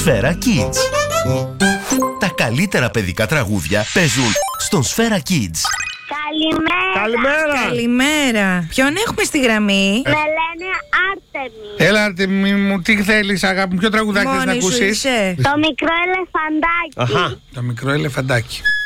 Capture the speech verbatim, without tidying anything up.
Σφαίρα Kids. Τα καλύτερα παιδικά τραγούδια παίζουν στον Σφαίρα Kids. Καλημέρα. Καλημέρα. Καλημέρα. Ποιον έχουμε στη γραμμή? Με λένε Άρτεμι. Έλα, Άρτεμι μου, τι θέλεις αγάπη μου, ποιο τραγουδάκι θες να Μόνη σου ακούσεις? είσαι. Το μικρό ελεφαντάκι. Αχα. Το μικρό ελεφαντάκι.